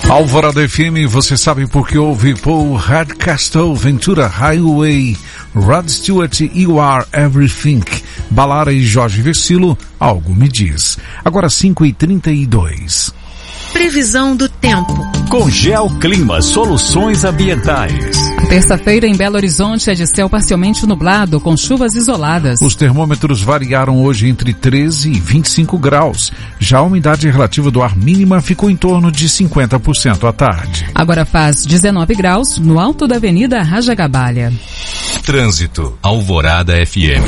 Alvorada FM, você sabe por que houve Paul Hardcastle, Ventura Highway, Rod Stewart, You Are Everything, Balara e Jorge Versilo, algo me diz. Agora 5h32. Previsão do tempo. Com Geoclima Soluções Ambientais. Terça-feira em Belo Horizonte é de céu parcialmente nublado, com chuvas isoladas. Os termômetros variaram hoje entre 13 e 25 graus. Já a umidade relativa do ar mínima ficou em torno de 50% à tarde. Agora faz 19 graus no alto da Avenida Rajagabalha. Trânsito, Alvorada FM.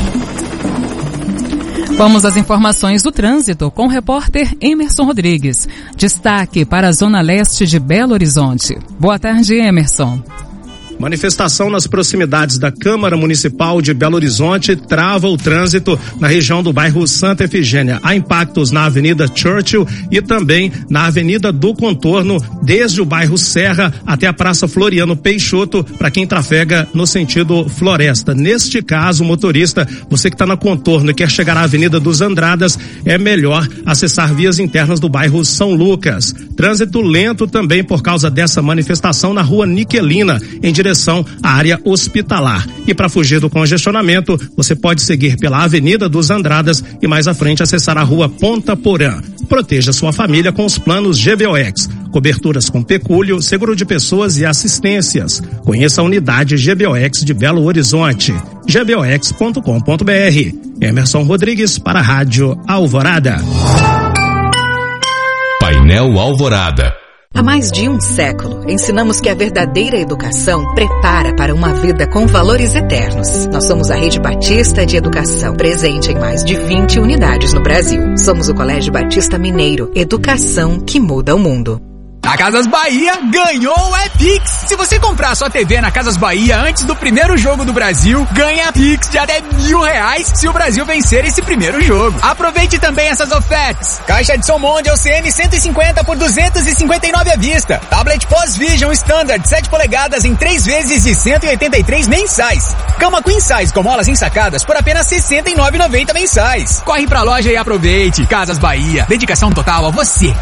Vamos às informações do trânsito com o repórter Emerson Rodrigues. Destaque para a zona leste de Belo Horizonte. Boa tarde, Emerson. Manifestação nas proximidades da Câmara Municipal de Belo Horizonte trava o trânsito na região do bairro Santa Efigênia. Há impactos na Avenida Churchill e também na Avenida do Contorno, desde o bairro Serra até a Praça Floriano Peixoto, para quem trafega no sentido Floresta. Neste caso, motorista, você que está na Contorno e quer chegar à Avenida dos Andradas, é melhor acessar vias internas do bairro São Lucas. Trânsito lento também por causa dessa manifestação na Rua Niquelina, em direção à área hospitalar. E para fugir do congestionamento, você pode seguir pela Avenida dos Andradas e mais à frente acessar a Rua Ponta Porã. Proteja sua família com os planos GBOX. Coberturas com pecúlio, seguro de pessoas e assistências. Conheça a unidade GBOX de Belo Horizonte. gbox.com.br. Emerson Rodrigues para a Rádio Alvorada. Painel Alvorada. Há mais de um século, ensinamos que a verdadeira educação prepara para uma vida com valores eternos. Nós somos a Rede Batista de Educação, presente em mais de 20 unidades no Brasil. Somos o Colégio Batista Mineiro, educação que muda o mundo. A Casas Bahia ganhou o Pix. Se você comprar sua TV na Casas Bahia antes do primeiro jogo do Brasil, ganha Pix de até R$1.000 se o Brasil vencer esse primeiro jogo. Aproveite também essas ofertas. Caixa de som Monde LCM 150 por R$259 à vista. Tablet Pós Vision Standard 7 polegadas em 3 vezes de R$183 mensais. Cama Queen Size com molas ensacadas por apenas R$69,90 mensais. Corre pra loja e aproveite. Casas Bahia. Dedicação total a você.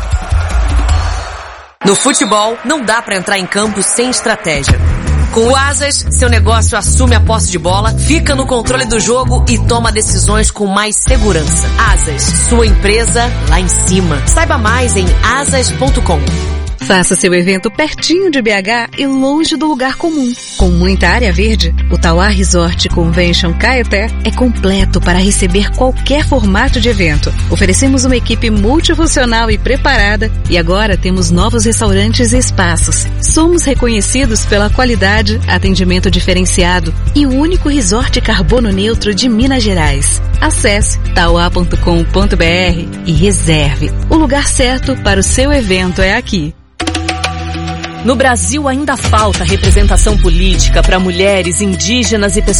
No futebol, não dá pra entrar em campo sem estratégia. Com o Asas, seu negócio assume a posse de bola, fica no controle do jogo e toma decisões com mais segurança. Asas, sua empresa lá em cima. Saiba mais em asas.com. Faça seu evento pertinho de BH e longe do lugar comum. Com muita área verde, o Tauá Resort Convention Caeté é completo para receber qualquer formato de evento. Oferecemos uma equipe multifuncional e preparada e agora temos novos restaurantes e espaços. Somos reconhecidos pela qualidade, atendimento diferenciado e o único resort carbono neutro de Minas Gerais. Acesse tauá.com.br e reserve. O lugar certo para o seu evento é aqui. No Brasil ainda falta representação política para mulheres, indígenas e pessoas